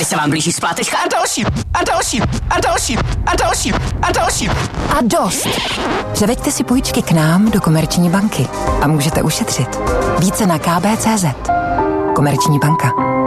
Tady se vám blíží splátečka a další, a další, a další, a další, a další. A dost. Převeďte si půjčky k nám do Komerční banky a můžete ušetřit. Více na kb.cz. Komerční banka.